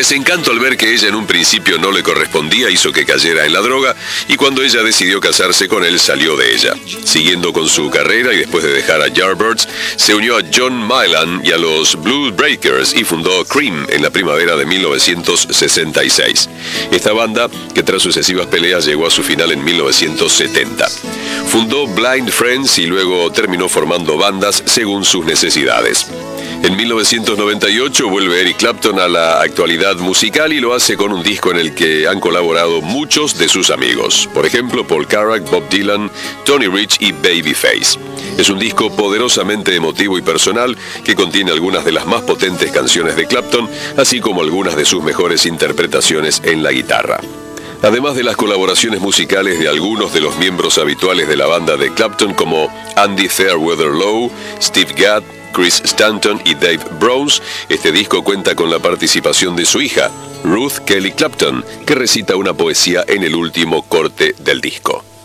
desencanto al ver que ella en un principio no le correspondía hizo que cayera en la droga, y cuando ella decidió casarse con él salió de ella. Siguiendo con su carrera y después de dejar a Yardbirds, se unió a John Mylan y a los Blues Breakers y fundó Cream en la primavera de 1966. Esta banda, que tras sucesivas peleas llegó a su final en 1970. Fundó Blind Friends y luego terminó formando bandas según sus necesidades. En 1998 vuelve Eric Clapton a la actualidad musical y lo hace con un disco en el que han colaborado muchos de sus amigos. Por ejemplo, Paul Carrack, Bob Dylan, Tony Rich y Babyface. Es un disco poderosamente emotivo y personal que contiene algunas de las más potentes canciones de Clapton, así como algunas de sus mejores interpretaciones en la guitarra. Además de las colaboraciones musicales de algunos de los miembros habituales de la banda de Clapton como Andy Fairweather Lowe, Steve Gadd, Chris Stanton y Dave Browns, este disco cuenta con la participación de su hija, Ruth Kelly Clapton, que recita una poesía en el último corte del disco.